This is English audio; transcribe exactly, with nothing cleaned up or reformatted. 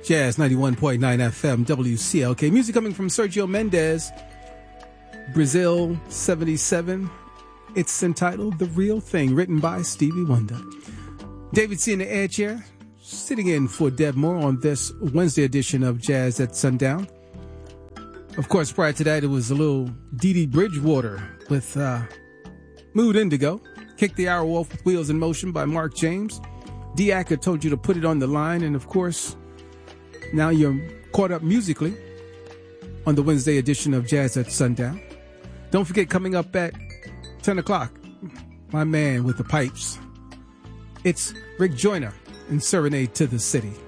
Jazz ninety-one point nine F M, W C L K. Music coming from Sergio Mendes, Brazil seventy-seven. It's entitled The Real Thing, written by Stevie Wonder. David C. in the air chair, sitting in for Deb Moore on this Wednesday edition of Jazz at Sundown. Of course, prior to that, it was a little Dee Dee Bridgewater with uh, Mood Indigo. Kick the Hour Off with Wheels in Motion by Mark James. D. Acker told you to put it on the line, and of course, now you're caught up musically on the Wednesday edition of Jazz at Sundown. Don't forget, coming up at ten o'clock, my man with the pipes. It's Rick Joyner in Serenade to the City.